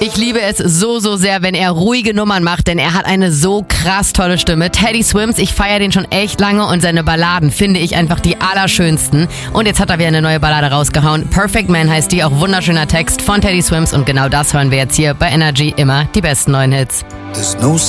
Ich liebe es so sehr, wenn er ruhige Nummern macht, denn er hat eine so krass tolle Stimme. Teddy Swims, ich feiere den schon echt lange und seine Balladen finde ich einfach die allerschönsten. Und jetzt hat er wieder eine neue Ballade rausgehauen. Perfect Man heißt die, auch wunderschöner Text von Teddy Swims und genau das hören wir jetzt hier bei Energy, immer die besten neuen Hits. There's no